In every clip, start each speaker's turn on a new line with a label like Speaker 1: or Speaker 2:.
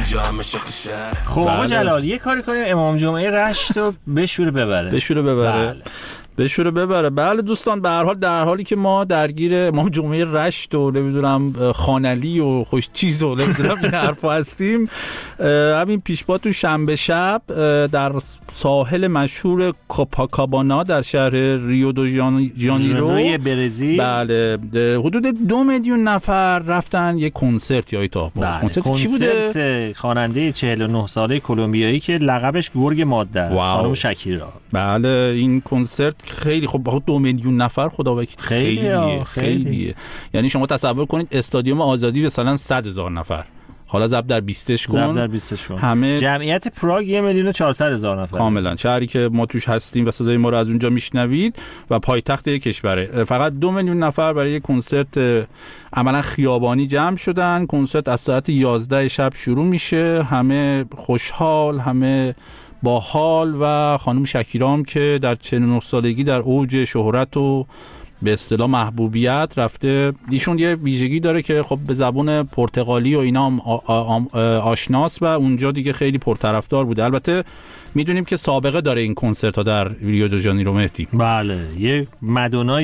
Speaker 1: اینجا همه شاخ شهر.
Speaker 2: خب آقا جلال یه کاری کنیم امام جمعه رشت رو بشوره ببره.
Speaker 3: بشوره ببره. بله دوستان، به هر حال در حالی که ما درگیر امام جمعه رشت و نمیدونم خانلی و خوش چیز و نمیدونم این حرفا هستیم، همین پیشپا تو شنبه شب در ساحل مشهور کوپاکابانا در شهر ریو دو ژانیرو
Speaker 2: برزیل،
Speaker 3: بله، حدود 2 میلیون نفر رفتن یک کنسرت. یا ایتا
Speaker 2: کنسرت چی بوده؟ خواننده 49 ساله کلمبیایی که لقبش گرگ ماده است، خانم شکیرا.
Speaker 3: بله این کنسرت خیلی خب 2 میلیون نفر خدا وکیل خیلیه. یعنی شما تصور کنید استادیوم آزادی مثلا 100,000 نفر، حالا ضرب در 20ش کن. همه
Speaker 2: جمعیت پراگ 1,400,000 نفر
Speaker 3: کاملا، شهری که ما توش هستیم و صدای ما رو از اونجا میشنوید و پایتخت کشوره. فقط 2 میلیون نفر برای یک کنسرت عملا خیابانی جمع شدن. کنسرت از ساعت 11 شب شروع میشه، همه خوشحال، همه با حال و خانم شکیرام که در 49 سالگی در اوج شهرت و به اصطلاح محبوبیت رفته. ایشون یه ویژگی داره که خب به زبان پرتغالی و اینا آشناست و اونجا دیگه خیلی پرطرفدار بوده. البته میدونیم که سابقه داره این کنسرت ها در ریو دو ژانیرو مهدی.
Speaker 2: بله، یه مادونای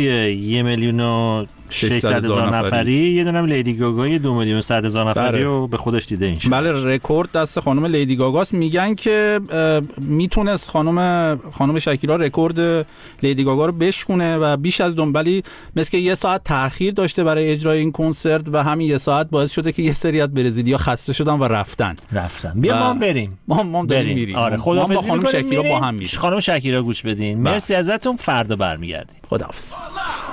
Speaker 2: 1,600,000 نفری، یه دونم لیدی گاگا 2,100,000 نفری رو به خودش دیده این.
Speaker 3: بله، رکورد دست خانم لیدی گاگاست. میگن که میتونست خانم شکیرا رکورد لیدی گاگا رو بشکنه و بیش از ولی مثل که 1 ساعت تأخیر داشته برای اجرای این کنسرت و همین 1 ساعت باعث شده که یه سری از برزیلیا خسته شدن و رفتن.
Speaker 2: بیا ما بریم.
Speaker 3: ما داریم میریم.
Speaker 2: آره، خداحافظی
Speaker 3: با خانم شکیرا با هم میریم.
Speaker 2: خانم شکیرا گوش بدین. مرسی ازتون، فردا برمیگردیم.
Speaker 3: خداحافظ.